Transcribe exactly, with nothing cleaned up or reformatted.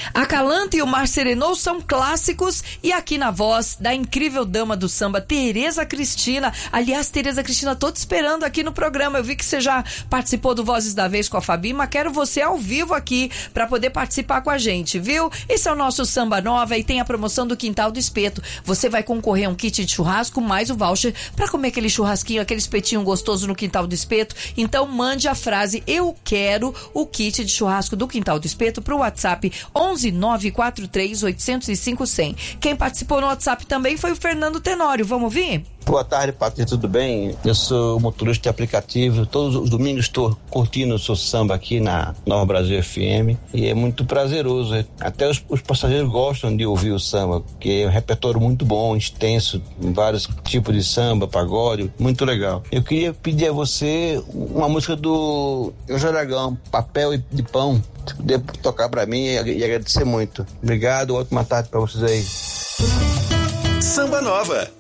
Acalanta e o Mar Serenou são clássicos, e aqui na voz da incrível dama do samba, Tereza Cristina. Aliás, Tereza Cristina, tô te esperando aqui no programa. Eu vi que você já participou do Vozes da Vez com a Fabi, mas quero você ao vivo aqui para poder participar com a gente, viu? Esse é o nosso Samba Nova e tem a promoção do Quintal do Espeto. Você vai concorrer a um kit de churrasco mais o voucher para comer aquele churrasquinho, aquele espetinho gostoso no Quintal do Espeto. Então mande a frase "Eu quero o kit de churrasco do Quintal do Espeto" pro WhatsApp onze nove quatro três oito zero cinco zero zero. Quem participou no WhatsApp também foi o Fernando Tenório. Vamos ouvir? Boa tarde, Patrícia, tudo bem? Eu sou motorista de aplicativo, todos os domingos estou curtindo o seu samba aqui na Nova Brasil F M e é muito prazeroso, até os, os passageiros gostam de ouvir o samba, porque é um repertório muito bom, extenso, vários tipos de samba, pagode, muito legal. Eu queria pedir a você uma música do Jorge Aragão, Papel de Pão, se puder tocar pra mim e, e agradecer muito. Obrigado, ótima tarde pra vocês aí. Samba Nova.